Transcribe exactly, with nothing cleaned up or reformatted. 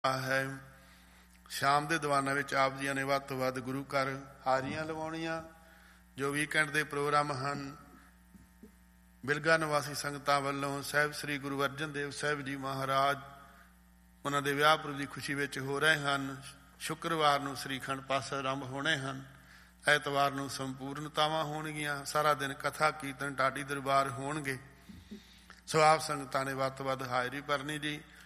ਹੈ। ਸ਼ਾਮ ਦੇ ਦੀਵਾਨਾਂ ਵਿੱਚ ਆਪ ਜੀਆਂ ਨੇ ਵੱਧ ਤੋਂ ਵੱਧ ਗੁਰੂ ਘਰ ਹਾਜ਼ਰੀਆਂ ਲਵਾਉਣੀਆਂ। ਜੋ ਵੀਕਐਂਡ ਦੇ ਪ੍ਰੋਗਰਾਮ ਹਨ ਬਿਲਗਾ ਨਿਵਾਸੀ ਸੰਗਤਾਂ ਵੱਲੋਂ ਸਾਹਿਬ ਸ੍ਰੀ ਗੁਰੂ ਅਰਜਨ ਦੇਵ ਸਾਹਿਬ ਜੀ ਮਹਾਰਾਜ ਉਹਨਾਂ ਦੇ ਵਿਆਹ ਪੁਰਬ ਦੀ ਖੁਸ਼ੀ ਵਿੱਚ ਹੋ ਰਹੇ ਹਨ। ਸ਼ੁੱਕਰਵਾਰ ਨੂੰ ਸ੍ਰੀ ਅਖੰਡ ਪਾਠ ਆਰੰਭ ਹੋਣੇ ਹਨ। ਐਤਵਾਰ ਨੂੰ ਸੰਪੂਰਨਤਾਵਾਂ ਹੋਣਗੀਆਂ। ਸਾਰਾ ਦਿਨ ਕਥਾ ਕੀਰਤਨ ਢਾਡੀ ਦਰਬਾਰ ਹੋਣਗੇ। ਸੋ ਆਪ ਸੰਗਤਾਂ ਨੇ ਵੱਧ ਤੋਂ ਵੱਧ ਹਾਜ਼ਰੀ ਭਰਨੀ ਜੀ।